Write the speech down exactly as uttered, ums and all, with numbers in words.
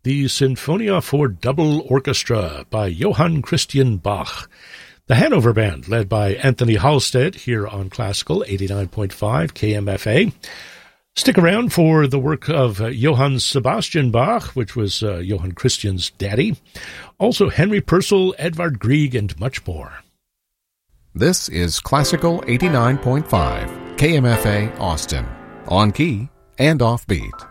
the Sinfonia for Double Orchestra by Johann Christian Bach. The Hanover Band, led by Anthony Halstead, here on Classical eighty-nine point five K M F A. Stick around for the work of uh, Johann Sebastian Bach, which was uh, Johann Christian's daddy. Also Henry Purcell, Edvard Grieg, and much more. This is Classical eighty-nine point five K M F A Austin, on key and offbeat.